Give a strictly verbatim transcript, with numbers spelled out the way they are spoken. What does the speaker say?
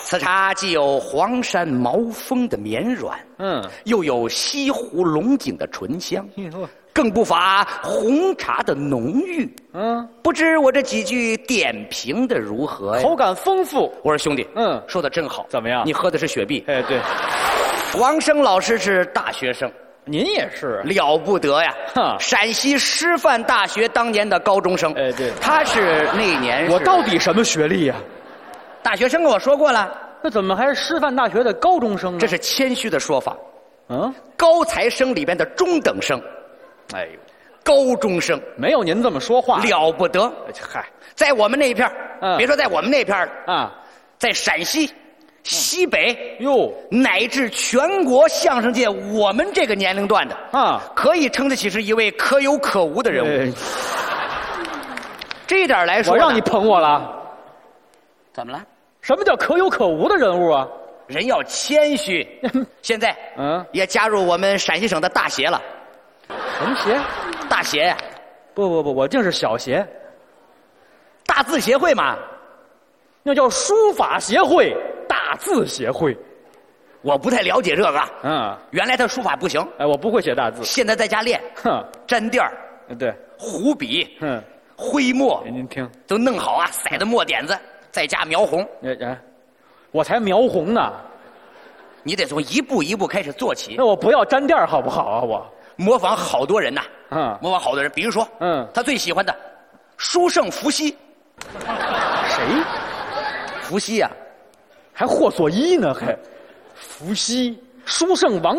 此茶既有黄山毛峰的绵软， 嗯， 又有西湖龙井的醇香， 你说， 更不乏红茶的浓郁。 嗯， 不知我这几句点评的如何呀？ 口感丰富。 我说兄弟， 嗯说的真好。 怎么样你喝的是雪碧。 哎，对， 王生老师是大学生， 您也是。 了不得呀！ 哈陕西师范大学当年的高中生。 哎对他是那年是我到底什么学历呀、 大学生，我说过了， 那怎么还是师范大学的高中生呢？ 这是谦虚的说法。 嗯， 高材生里边的中等生， 哎呦， 高中生没有您这么说话。 了不得。 嗨， 在我们那一片儿嗯别说在我们那片儿了， 啊， 在陕西、西北哟乃至全国相声界，我们这个年龄段的啊， 可以称得起是一位可有可无的人物。 哎这一点来说呢， 我让你捧我了。 怎么了？ 什么叫可有可无的人物啊？ 人要谦虚。现在嗯， 也加入我们陕西省的大协了。 什么协？ 大协呀， 不不不，我净是小协， 大字协会嘛。 那叫书法协会、大字协会。 我不太了解这个。 嗯， 原来他书法不行， 哎，我不会写大字。 现在在家练， 哼， 沾垫儿、 对， 湖笔、 嗯， 灰墨哎您听， 都弄好啊，塞的墨点子，在家描红。 哎哎，我才描红呢， 你得从一步一步开始做起那，我不要沾垫儿好不好啊？我， 模仿好多人呐。 嗯模仿好多人，比如说， 嗯， 他最喜欢的书圣伏羲。 谁伏羲呀、 还霍索伊呢？还伏羲、书圣王。